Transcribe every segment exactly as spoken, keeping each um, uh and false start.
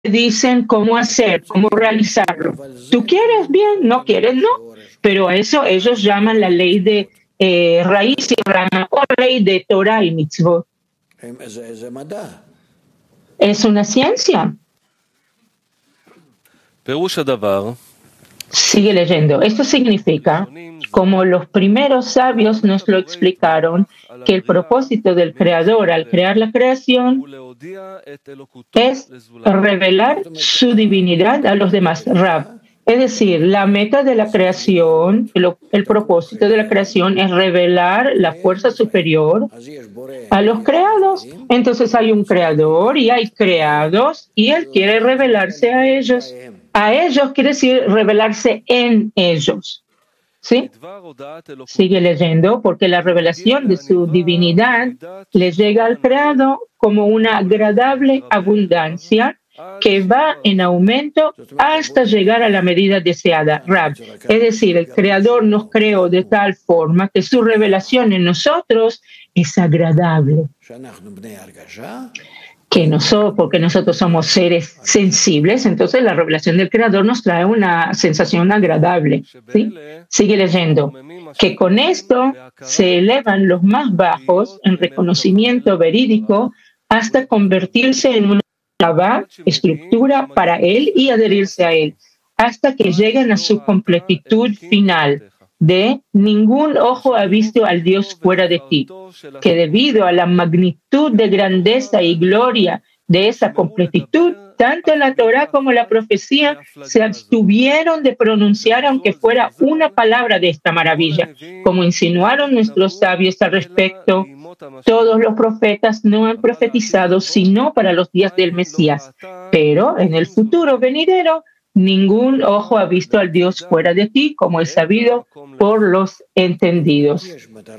dicen cómo hacer, cómo realizarlo. ¿Tú quieres? Bien, no quieres, no. Pero a eso ellos llaman la ley de eh, raíz y rama o ley de Torah y mitzvot. Es una ciencia. Sigue leyendo. Esto significa, como los primeros sabios nos lo explicaron, que el propósito del Creador al crear la creación es revelar su divinidad a los demás. Rab. Es decir, la meta de la creación, el, el propósito de la creación es revelar la fuerza superior a los creados. Entonces hay un creador y hay creados y él quiere revelarse a ellos. A ellos quiere decir revelarse en ellos. ¿Sí? Sigue leyendo, porque la revelación de su divinidad le llega al creado como una agradable abundancia que va en aumento hasta llegar a la medida deseada. Rab. Es decir, el Creador nos creó de tal forma que su revelación en nosotros es agradable. Que nosotros, porque nosotros somos seres sensibles, entonces la revelación del Creador nos trae una sensación agradable. ¿Sí? Sigue leyendo. Que con esto se elevan los más bajos en reconocimiento verídico hasta convertirse en una estructura para él y adherirse a él, hasta que lleguen a su completitud final de ningún ojo ha visto al Dios fuera de ti, que debido a la magnitud de grandeza y gloria de esa completitud, tanto la Torah como la profecía se abstuvieron de pronunciar aunque fuera una palabra de esta maravilla, como insinuaron nuestros sabios al respecto. Todos los profetas no han profetizado sino para los días del Mesías, pero en el futuro venidero ningún ojo ha visto al Dios fuera de ti, como es sabido por los entendidos.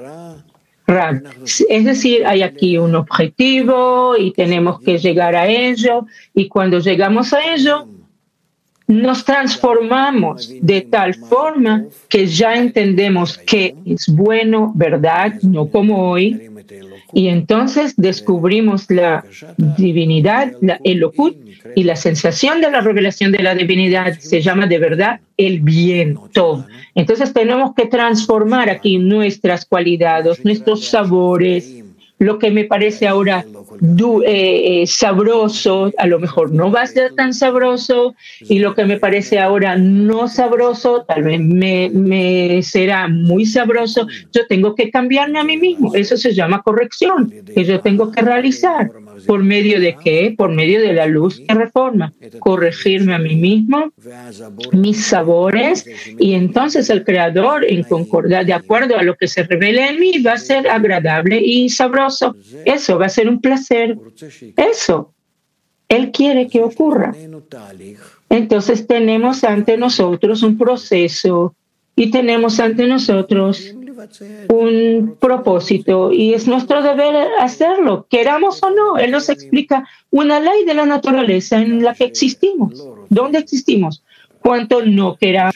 Rab. Es decir, hay aquí un objetivo y tenemos que llegar a ello, y cuando llegamos a ello, nos transformamos de tal forma que ya entendemos que es bueno, verdad, no como hoy, y entonces descubrimos la divinidad, la Elokut, y la sensación de la revelación de la divinidad se llama de verdad el bien, todo. Entonces tenemos que transformar aquí nuestras cualidades, nuestros sabores. Lo que me parece ahora du, eh, eh, sabroso, a lo mejor no va a ser tan sabroso, y lo que me parece ahora no sabroso, tal vez me, me será muy sabroso. Yo tengo que cambiarme a mí mismo. Eso se llama corrección, que yo tengo que realizar. ¿Por medio de qué? Por medio de la luz que reforma. Corregirme a mí mismo, mis sabores, y entonces el Creador, en concordancia, de acuerdo a lo que se revela en mí, va a ser agradable y sabroso. Eso va a ser un placer. Eso Él quiere que ocurra. Entonces tenemos ante nosotros un proceso y tenemos ante nosotros un propósito, y es nuestro deber hacerlo, queramos o no. Él nos explica una ley de la naturaleza en la que existimos. ¿Dónde existimos? Cuanto no queramos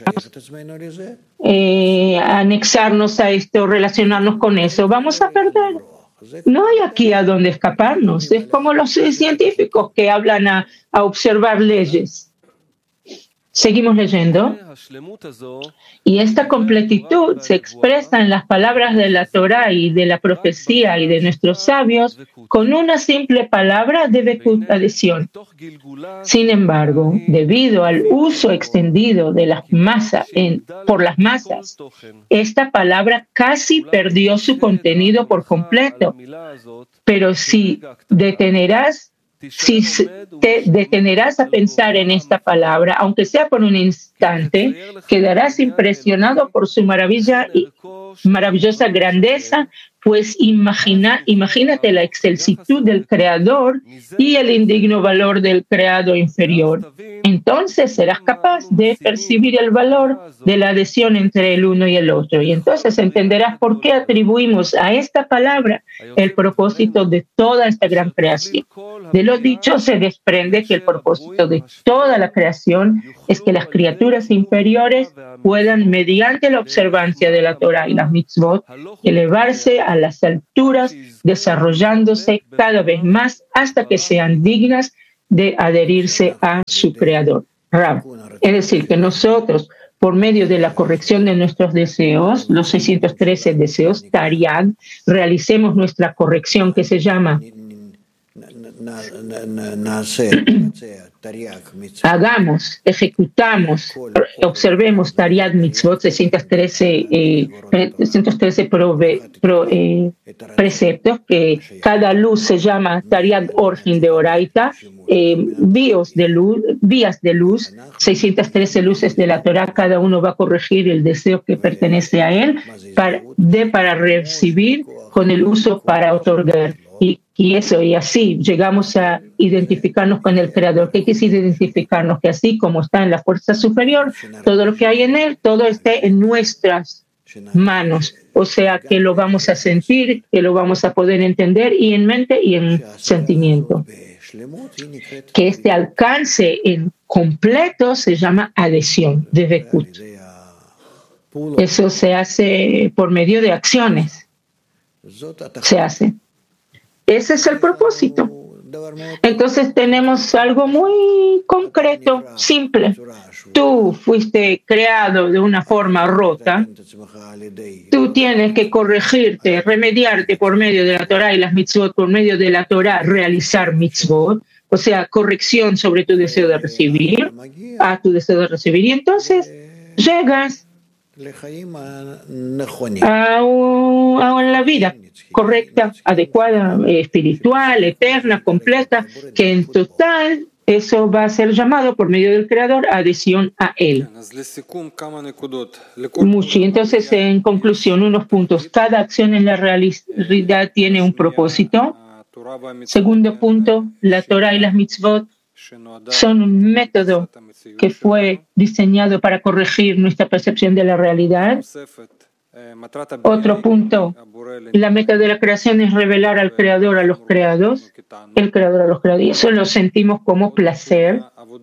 eh, anexarnos a esto, relacionarnos con eso, vamos a perder. No hay aquí a dónde escaparnos. Es como los científicos que hablan a, a observar leyes. Seguimos leyendo. Y esta completitud se expresa en las palabras de la Torá y de la profecía y de nuestros sabios con una simple palabra de bekut, adhesión. Sin embargo, debido al uso extendido de las masas en, por las masas, esta palabra casi perdió su contenido por completo. Pero si detenerás Si te detenerás a pensar en esta palabra, aunque sea por un instante, quedarás impresionado por su maravilla y maravillosa grandeza, pues imagina, imagínate la excelsitud del Creador y el indigno valor del creado inferior. Entonces serás capaz de percibir el valor de la adhesión entre el uno y el otro. Y entonces entenderás por qué atribuimos a esta palabra el propósito de toda esta gran creación. De lo dicho se desprende que el propósito de toda la creación es que las criaturas inferiores puedan, mediante la observancia de la Torah y las mitzvot, elevarse a las alturas, desarrollándose cada vez más hasta que sean dignas de adherirse a su creador. Rav. Es decir, que nosotros, por medio de la corrección de nuestros deseos, los seiscientos trece deseos, Tariag, realicemos nuestra corrección que se llama hagamos, ejecutamos, observemos Tariag Mitzvot, seiscientos trece, eh, seiscientos trece prove, pro, eh, preceptos, que cada luz se llama Tariag Orhin de Oraita, eh, vías de luz, vías de luz, seiscientos trece luces de la Torah, cada uno va a corregir el deseo que pertenece a él para, de, para recibir con el uso para otorgar. Y, y eso, y así llegamos a identificarnos con el Creador. ¿Qué quiere decir identificarnos? Que así como está en la fuerza superior, todo lo que hay en él, todo esté en nuestras manos. O sea, que lo vamos a sentir, que lo vamos a poder entender y en mente y en sentimiento. Que este alcance en completo se llama adhesión, de Bekut. Eso se hace por medio de acciones. Se hace. Ese es el propósito. Entonces tenemos algo muy concreto, simple. Tú fuiste creado de una forma rota. Tú tienes que corregirte, remediarte por medio de la Torah y las mitzvot, por medio de la Torah realizar mitzvot, o sea, corrección sobre tu deseo de recibir, a tu deseo de recibir. Y entonces llegas a, un, a la vida correcta, adecuada, espiritual, eterna, completa, que en total eso va a ser llamado por medio del Creador adhesión a Él. Mucho. Entonces, en conclusión, unos puntos. Cada acción en la realidad tiene un propósito. Segundo punto, la Torah y las mitzvot son un método que fue diseñado para corregir nuestra percepción de la realidad. Otro punto, la meta de la creación es revelar al Creador a los creados, el Creador a los creados, y eso lo sentimos como placer.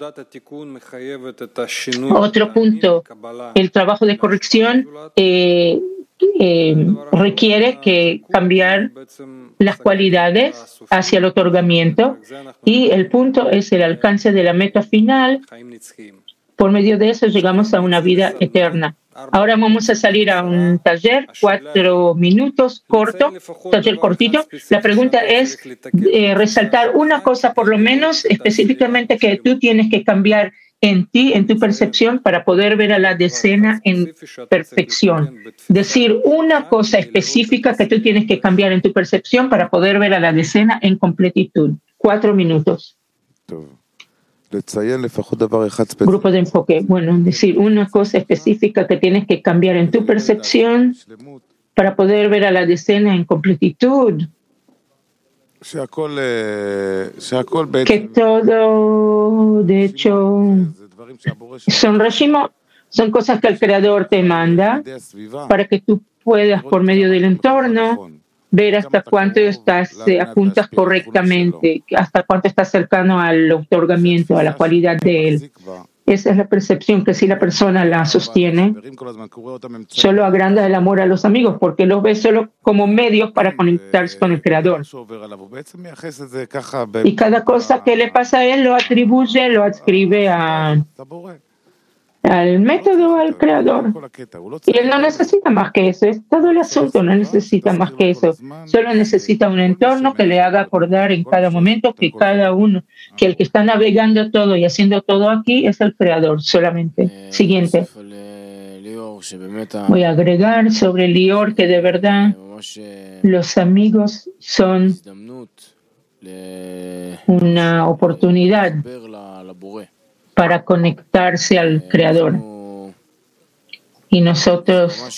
Otro punto, el trabajo de corrección eh, eh, requiere que cambiar las cualidades hacia el otorgamiento, y el punto es el alcance de la meta final. Por medio de eso llegamos a una vida eterna. Ahora vamos a salir a un taller, cuatro minutos, corto, taller cortito. La pregunta es eh, resaltar una cosa por lo menos específicamente que tú tienes que cambiar en ti, en tu percepción, para poder ver a la decena en perfección. Decir una cosa específica que tú tienes que cambiar en tu percepción para poder ver a la decena en completitud. Cuatro minutos. Grupo de enfoque. Bueno, decir una cosa específica que tienes que cambiar en tu percepción para poder ver a la decena en completitud. Que todo, de hecho, son reshimot, son cosas que el Creador te manda para que tú puedas, por medio del entorno, ver hasta cuánto estás, eh, apuntas correctamente, hasta cuánto estás cercano al otorgamiento, a la cualidad de él. Esa es la percepción que si la persona la sostiene, solo agranda el amor a los amigos, porque los ve solo como medios para conectarse con el Creador. Y cada cosa que le pasa a él lo atribuye, lo adscribe a... al método, al Creador. Y él no necesita más que eso, es todo el asunto, no necesita más que eso. Solo necesita un entorno que le haga acordar en cada momento que cada uno, que el que está navegando todo y haciendo todo aquí es el Creador solamente. Siguiente. Voy a agregar sobre Lior que de verdad los amigos son una oportunidad para conectarse al Creador. Y nosotros,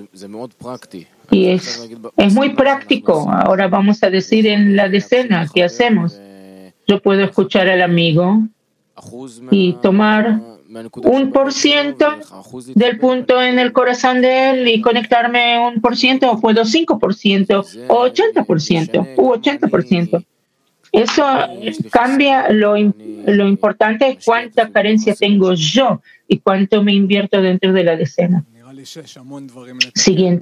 y es, es muy práctico. Ahora vamos a decir en la decena, ¿qué hacemos? Yo puedo escuchar al amigo y tomar un por ciento del punto en el corazón de él y conectarme un por ciento, o puedo cinco por ciento, o ochenta por ciento, u ochenta por ciento. Eso cambia, lo, lo importante es cuánta carencia tengo yo y cuánto me invierto dentro de la decena. Siguiente,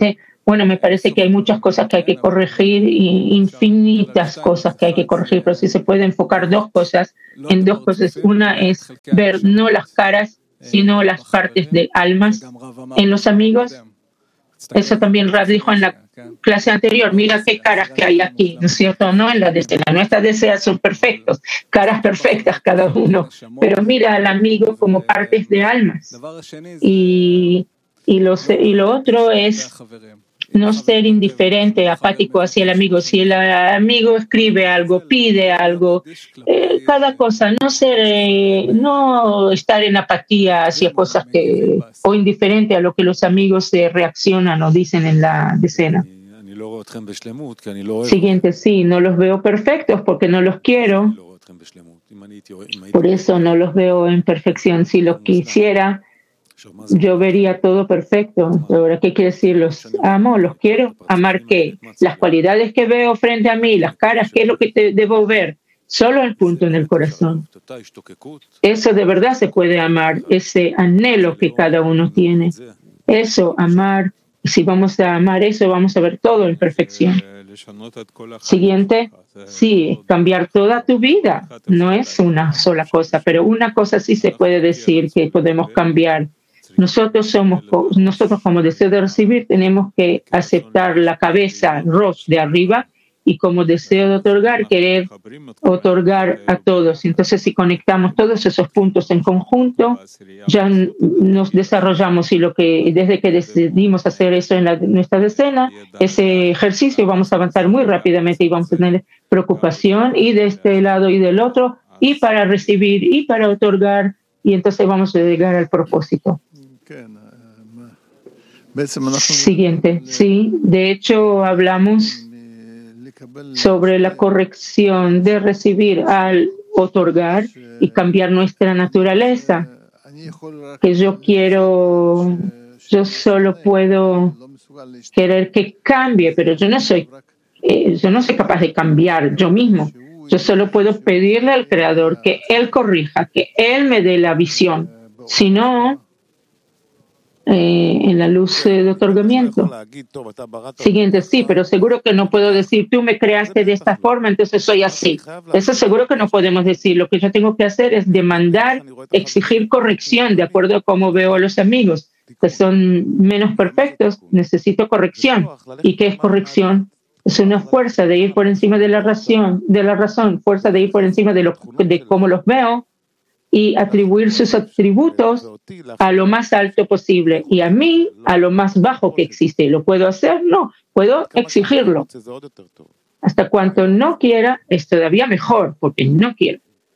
Bueno, me parece que hay muchas cosas que hay que corregir, infinitas cosas que hay que corregir, pero sí se puede enfocar dos cosas en dos cosas. Una es ver no las caras, sino las partes de almas en los amigos. Eso también Rav dijo en la clase anterior, mira qué caras que hay aquí, ¿no es cierto? No en la decena, nuestras decenas son perfectos, caras perfectas cada uno, pero mira al amigo como partes de almas. Y, y, lo, y lo otro es no ser indiferente, apático hacia el amigo. Si el amigo escribe algo, pide algo, eh, cada cosa, no ser, eh, no estar en apatía hacia cosas que, o indiferente a lo que los amigos eh, reaccionan o dicen en la decena. Siguiente, sí, no los veo perfectos porque no los quiero. Por eso no los veo en perfección. Si los quisiera, yo vería todo perfecto. Ahora, ¿qué quiere decir? ¿Los amo? ¿Los quiero? ¿Amar qué? Las cualidades que veo frente a mí, las caras, ¿qué es lo que te debo ver? Solo el punto en el corazón. Eso de verdad se puede amar, ese anhelo que cada uno tiene. Eso, amar. Si vamos a amar eso, vamos a ver todo en perfección. Siguiente, sí, cambiar toda tu vida. No es una sola cosa, pero una cosa sí se puede decir que podemos cambiar. Nosotros somos, nosotros como deseo de recibir, tenemos que aceptar la cabeza, Rosh, de arriba, y como deseo de otorgar, querer otorgar a todos. Entonces, si conectamos todos esos puntos en conjunto, ya nos desarrollamos, y lo que desde que decidimos hacer eso en la, nuestra decena, ese ejercicio, vamos a avanzar muy rápidamente y vamos a tener preocupación y de este lado y del otro, y para recibir y para otorgar, y entonces vamos a llegar al propósito. Siguiente, sí, de hecho hablamos sobre la corrección de recibir al otorgar y cambiar nuestra naturaleza, que yo quiero, yo solo puedo querer que cambie, pero yo no soy, eh, yo no soy capaz de cambiar yo mismo. Yo solo puedo pedirle al Creador que Él corrija, que Él me dé la visión. Si no, eh, en la luz de otorgamiento. Siguiente, sí, pero seguro que no puedo decir, tú me creaste de esta forma, entonces soy así. Eso seguro que no podemos decir. Lo que yo tengo que hacer es demandar, exigir corrección de acuerdo a cómo veo a los amigos, que son menos perfectos. Necesito corrección. ¿Y qué es corrección? Es una fuerza de ir por encima de la razón, de la razón, fuerza de ir por encima de, lo, de cómo los veo y atribuir sus atributos a lo más alto posible y a mí a lo más bajo que existe. ¿Lo puedo hacer? No, puedo exigirlo. Hasta cuanto no quiera, es todavía mejor, porque no quiero.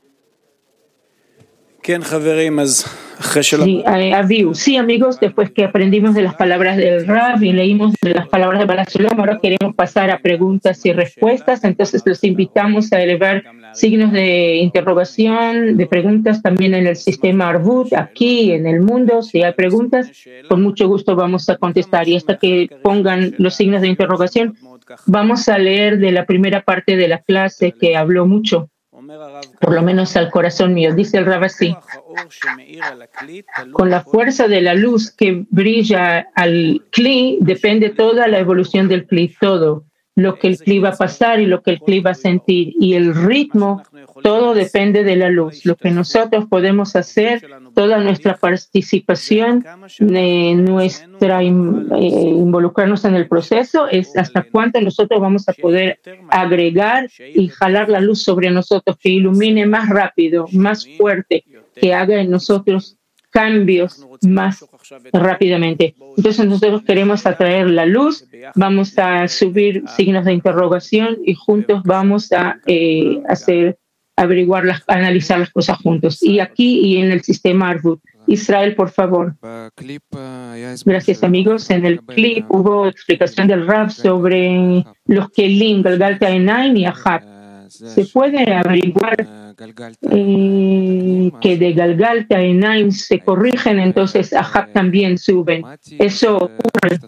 Sí, Aviu. Sí, amigos, después que aprendimos de las palabras del Rav y leímos de las palabras de Baal Shalom, ahora queremos pasar a preguntas y respuestas. Entonces los invitamos a elevar signos de interrogación, de preguntas también en el sistema Arvut, aquí en el mundo. Si hay preguntas, con mucho gusto vamos a contestar. Y hasta que pongan los signos de interrogación, vamos a leer de la primera parte de la clase que habló mucho, por lo menos al corazón mío. Dice el Rav así: con la fuerza de la luz que brilla al Kli, depende toda la evolución del Kli, todo lo que el Kli va a pasar y lo que el Kli va a sentir. Y el ritmo, todo depende de la luz. Lo que nosotros podemos hacer, toda nuestra participación, eh, nuestra eh, involucrarnos en el proceso, es hasta cuánto nosotros vamos a poder agregar y jalar la luz sobre nosotros, que ilumine más rápido, más fuerte, que haga en nosotros cambios más rápidamente. Entonces nosotros queremos atraer la luz, vamos a subir signos de interrogación y juntos vamos a eh, hacer, averiguar, las, analizar las cosas juntos. Y aquí y en el sistema Arvut. Israel, por favor. Gracias, amigos. En el clip hubo explicación del Rav sobre los Kelim, Galgalta Enaim y Ahab. Se puede averiguar eh, que de Galgalta Enaim se corrigen, entonces Ahab también suben. ¿Eso ocurre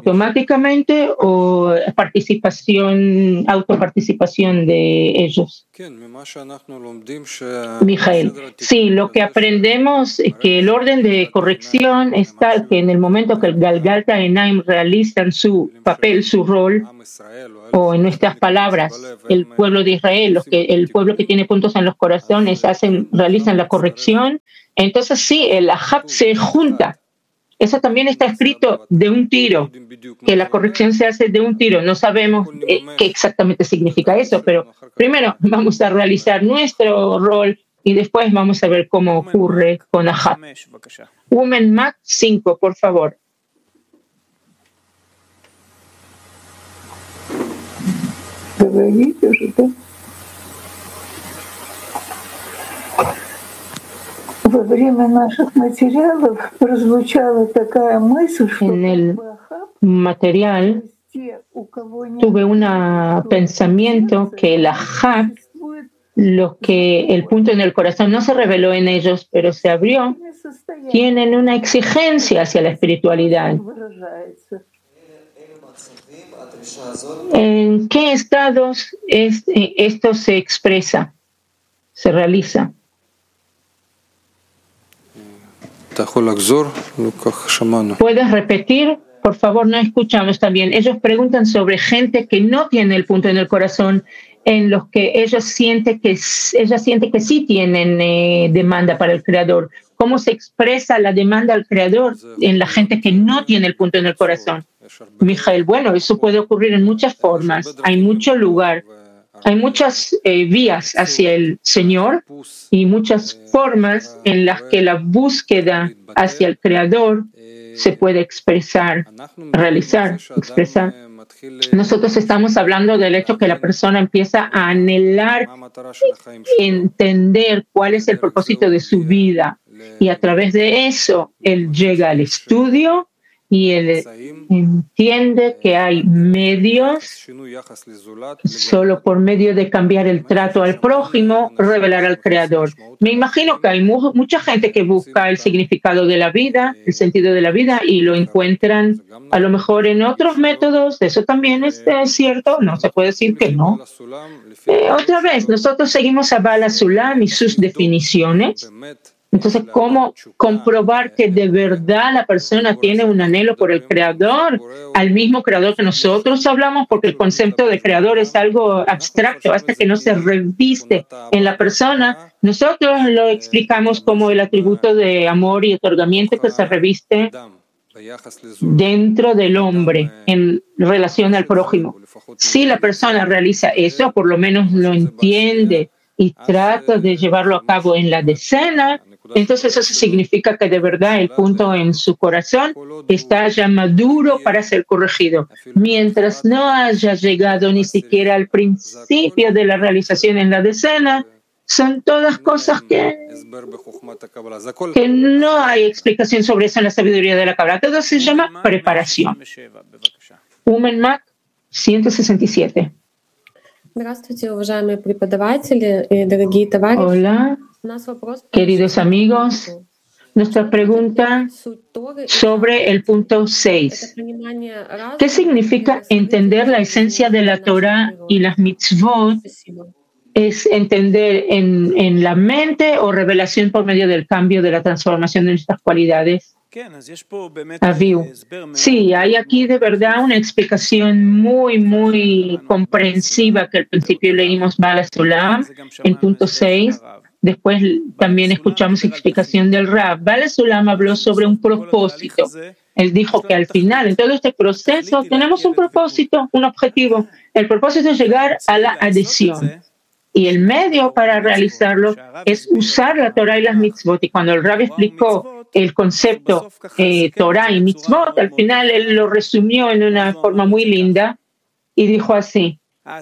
automáticamente o participación, autoparticipación de ellos? Mijael, sí, lo que aprendemos es que el orden de corrección es tal que en el momento que el Galgalta Enaim realizan su papel, su rol, o en nuestras palabras, el pueblo de Israel, los que, el pueblo que tiene puntos en los corazones, hacen, realizan la corrección, entonces sí, el Ahab se junta. Eso también está escrito de un tiro, que la corrección se hace de un tiro. No sabemos eh, qué exactamente significa eso, pero primero vamos a realizar nuestro rol y después vamos a ver cómo ocurre con Ahab. Women Mac cinco, por favor. En el material tuve un pensamiento que el Ahab, lo que el punto en el corazón no se reveló en ellos, pero se abrió, tienen una exigencia hacia la espiritualidad. ¿En qué estados es, esto se expresa, se realiza? ¿Puedes repetir? Por favor, no escuchamos también. Ellos preguntan sobre gente que no tiene el punto en el corazón, en los que ellos sienten que, ella siente que sí tienen eh, demanda para el Creador. ¿Cómo se expresa la demanda al Creador en la gente que no tiene el punto en el corazón? Mijael, bueno, eso puede ocurrir en muchas formas. Hay mucho lugar. Hay muchas eh, vías hacia el Señor y muchas formas en las que la búsqueda hacia el Creador se puede expresar, realizar, expresar. Nosotros estamos hablando del hecho que la persona empieza a anhelar entender cuál es el propósito de su vida y a través de eso él llega al estudio y él entiende que hay medios, solo por medio de cambiar el trato al prójimo, revelar al Creador. Me imagino que hay mu- mucha gente que busca el significado de la vida, el sentido de la vida, y lo encuentran a lo mejor en otros métodos. Eso también es eh, cierto, no se puede decir que no. Eh, otra vez, nosotros seguimos a Bala Sulam y sus definiciones. Entonces, ¿cómo comprobar que de verdad la persona tiene un anhelo por el Creador, al mismo Creador que nosotros hablamos? Porque el concepto de Creador es algo abstracto, hasta que no se reviste en la persona. Nosotros lo explicamos como el atributo de amor y otorgamiento que se reviste dentro del hombre en relación al prójimo. Si la persona realiza eso, por lo menos lo entiende y trata de llevarlo a cabo en la decena, entonces eso significa que de verdad el punto en su corazón está ya maduro para ser corregido. Mientras no haya llegado ni siquiera al principio de la realización en la decena, son todas cosas que, que no hay explicación sobre eso en la sabiduría de la Kabbalah. Todo se llama preparación. Women Mac ciento sesenta y siete. Hola, queridos amigos. Nuestra pregunta sobre el punto seis. ¿Qué significa entender la esencia de la Torah y las mitzvot? ¿Es entender en, en la mente o revelación por medio del cambio de la transformación de nuestras cualidades? Aviu. Sí, hay aquí de verdad una explicación muy, muy comprensiva que al principio leímos Bala Sulam en punto seis. Después también escuchamos explicación del Rab. Bala Sulam habló sobre un propósito. Él dijo que al final, en todo este proceso, tenemos un propósito, un objetivo. El propósito es llegar a la adhesión. Y el medio para realizarlo es usar la Torah y las mitzvot. Y cuando el Rab explicó el concepto eh, Torah y mitzvot, al final él lo resumió en una forma muy linda y dijo así: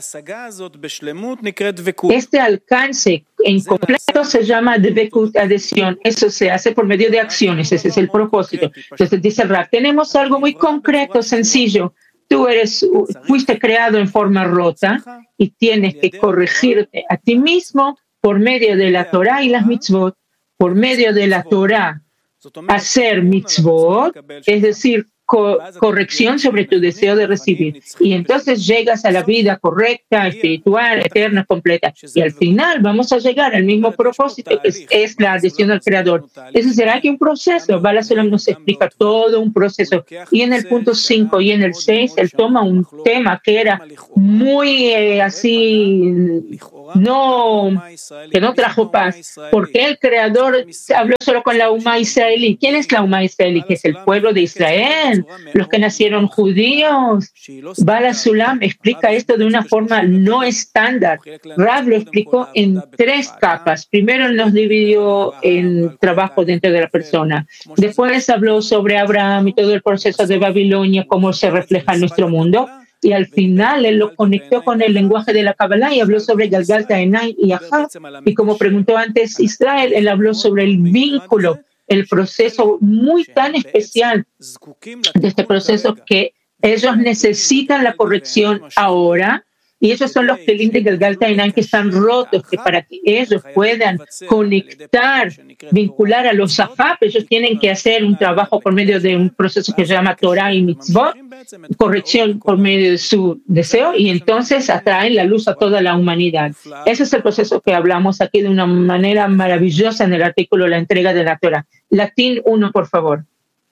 este alcance en completo se llama dvekut, adhesión. Eso se hace por medio de acciones, ese es el propósito. Entonces dice el Rab, tenemos algo muy concreto, sencillo. Tú eres, fuiste creado en forma rota y tienes que corregirte a ti mismo por medio de la Torah y las mitzvot. Por medio de la Torah, hacer mitzvot, es decir, co- corrección sobre tu deseo de recibir. Y entonces llegas a la vida correcta, espiritual, eterna, completa. Y al final vamos a llegar al mismo propósito, que es, es la adhesión al Creador. Ese será que un proceso. Baal HaSulam nos explica todo un proceso. Y en el punto cinco y en el seis, él toma un tema que era muy eh, así, no, que no trajo paz, porque el Creador habló solo con la Umá israelí. ¿Quién es la Umá israelí? Que es el pueblo de Israel, los que nacieron judíos. Baal HaSulam explica esto de una forma no estándar. Rav lo explicó en tres capas. Primero él nos dividió en trabajo dentro de la persona. Después habló sobre Abraham y todo el proceso de Babilonia, cómo se refleja en nuestro mundo. Y al final él lo conectó con el lenguaje de la Kabbalah y habló sobre Galgal Ta'enai y Ahab. Y como preguntó antes Israel, él habló sobre el vínculo, el proceso muy tan especial de este proceso que ellos necesitan la corrección ahora. Y ellos son los Kelim de Galgal Ta'enai que están rotos, que para que ellos puedan conectar, vincular a los Ahab, ellos tienen que hacer un trabajo por medio de un proceso que se llama Torah y Mitzvot, corrección por medio de su deseo, y entonces atraen la luz a toda la humanidad. Ese es el proceso que hablamos aquí de una manera maravillosa en el artículo La entrega de la Torah. Latín uno, por favor.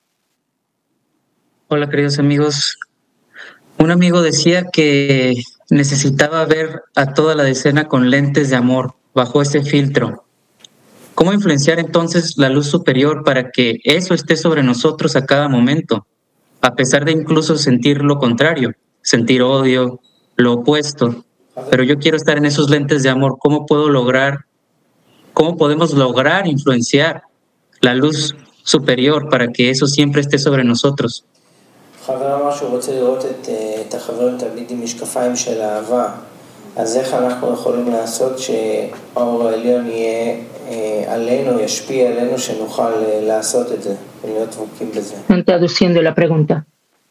Hola, queridos amigos. Un amigo decía que necesitaba ver a toda la decena con lentes de amor, bajo ese filtro. ¿Cómo influenciar entonces la luz superior para que eso esté sobre nosotros a cada momento, a pesar de incluso sentir lo contrario, sentir odio, lo opuesto? Pero yo quiero estar en esos lentes de amor. ¿Cómo puedo lograr, cómo podemos lograr influenciar la luz superior para que eso siempre esté sobre nosotros? חבר אמר שהוא רוצה לראות את, את החברים תמיד עם משקפיים של אהבה. אז איך אנחנו יכולים לעשות שהאור העליון יהיה עלינו, ישפיע עלינו, שנוכל לעשות את זה ולהיות דבוקים בזה? Traduciendo la pregunta.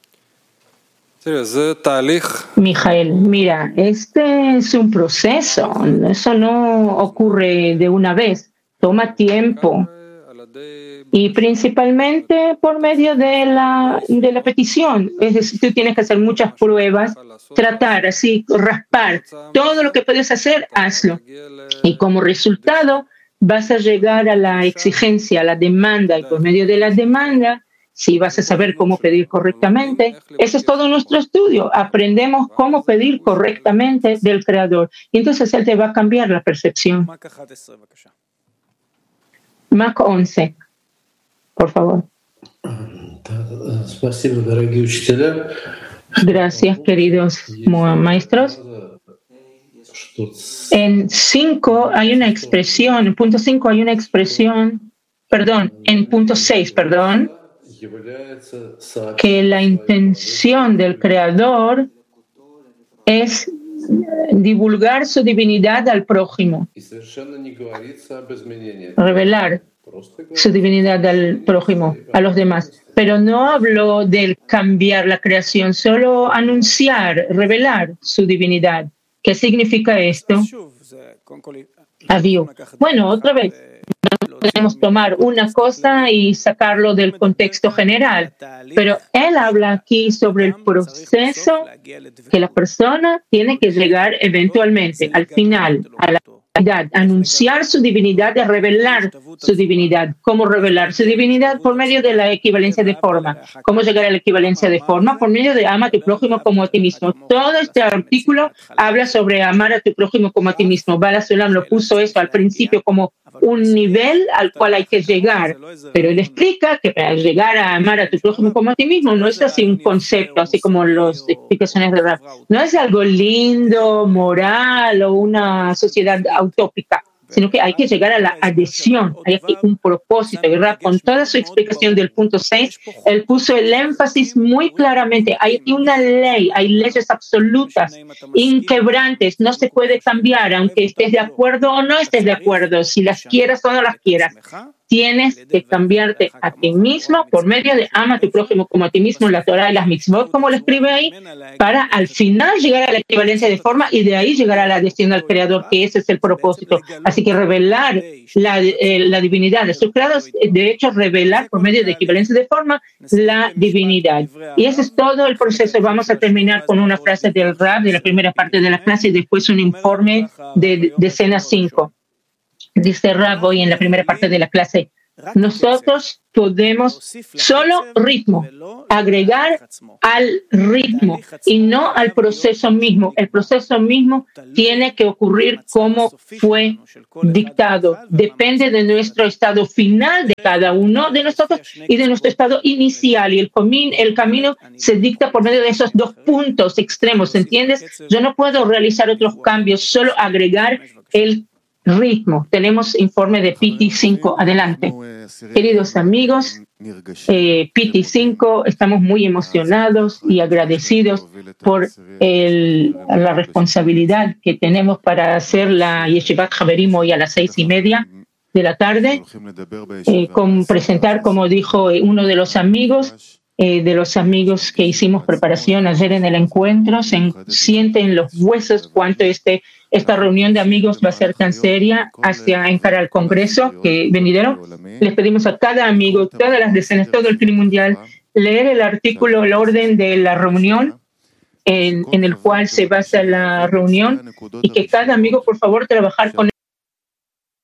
Mijael, mira, este es un proceso, eso no ocurre de una vez, toma tiempo. Y principalmente por medio de la, de la petición. Es decir, tú tienes que hacer muchas pruebas, tratar así, raspar. Todo lo que puedes hacer, hazlo. Y como resultado vas a llegar a la exigencia, a la demanda. Y por medio de la demanda, si vas a saber cómo pedir correctamente, ese es todo nuestro estudio. Aprendemos cómo pedir correctamente del Creador. Y entonces Él te va a cambiar la percepción. Mac once. Por favor. Gracias, queridos maestros. En cinco hay una expresión, en punto cinco hay una expresión, perdón, en punto seis, perdón, que la intención del Creador es divulgar su divinidad al prójimo, revelar su divinidad al prójimo, a los demás. Pero no habló del cambiar la creación, solo anunciar, revelar su divinidad. ¿Qué significa esto? Aviu. Bueno, otra vez, no podemos tomar una cosa y sacarlo del contexto general, pero él habla aquí sobre el proceso que la persona tiene que llegar eventualmente, al final, a la anunciar su divinidad, de revelar su divinidad. ¿Cómo revelar su divinidad? Por medio de la equivalencia de forma. ¿Cómo llegar a la equivalencia de forma? Por medio de ama a tu prójimo como a ti mismo. Todo este artículo habla sobre amar a tu prójimo como a ti mismo. Baal HaSulam lo puso eso al principio como un nivel al cual hay que llegar, pero él explica que para llegar a amar a tu prójimo como a ti mismo no es así un concepto, así como las explicaciones de Rav. No es algo lindo, moral o una sociedad utópica, sino que hay que llegar a la adhesión, hay aquí un propósito. Y Rav, con toda su explicación del punto seis, él puso el énfasis muy claramente. Hay aquí una ley, hay leyes absolutas, inquebrantes, no se puede cambiar, aunque estés de acuerdo o no estés de acuerdo, si las quieras o no las quieras. Tienes que cambiarte a ti mismo por medio de ama a tu prójimo como a ti mismo, la Torah y las mitzvot, como lo escribe ahí, para al final llegar a la equivalencia de forma y de ahí llegar a la adhesión al Creador, que ese es el propósito. Así Así que revelar la, eh, la divinidad estructurados, de hecho, revelar por medio de equivalencia de forma la divinidad. Y ese es todo el proceso. Vamos a terminar con una frase del Rab de la primera parte de la clase y después un informe de, de escena cinco. Dice Rab hoy en la primera parte de la clase: nosotros podemos solo ritmo, agregar al ritmo y no al proceso mismo. El proceso mismo tiene que ocurrir como fue dictado. Depende de nuestro estado final de cada uno de nosotros y de nuestro estado inicial. Y el, comin, el camino se dicta por medio de esos dos puntos extremos, ¿entiendes? Yo no puedo realizar otros cambios, solo agregar el ritmo. Tenemos informe de P T cinco. Adelante. Queridos amigos, eh, P T cinco, estamos muy emocionados y agradecidos por el, la responsabilidad que tenemos para hacer la Yeshivat Haverim hoy a las seis y media de la tarde, eh, con presentar, como dijo uno de los amigos, Eh, de los amigos que hicimos preparación ayer en el encuentro, se en, sienten los huesos cuánto este, esta reunión de amigos va a ser tan seria hacia encarar el Congreso que venidero. Les pedimos a cada amigo, todas las decenas, todo el clima mundial, leer el artículo, el orden de la reunión en, en el cual se basa la reunión y que cada amigo, por favor, trabajar con